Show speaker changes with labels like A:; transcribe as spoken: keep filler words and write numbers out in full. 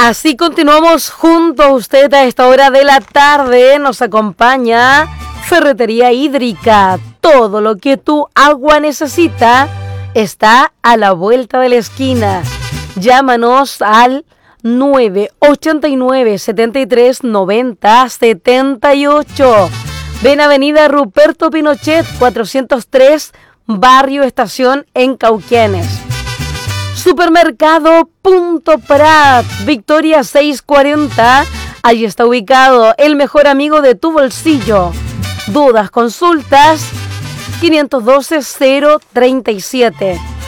A: Así continuamos junto a usted a esta hora de la tarde. Nos acompaña Ferretería Hídrica. Todo lo que tu agua necesita está a la vuelta de la esquina. Llámanos al nueve ochenta y nueve, setenta y tres, noventa, setenta y ocho. Ven Avenida Ruperto Pinochet, cuatrocientos tres, Barrio Estación en Cauquenes. Supermercado Punto Prat, Victoria seiscientos cuarenta. Allí está ubicado el mejor amigo de tu bolsillo. Dudas, consultas, quinientos doce, cero treinta y siete.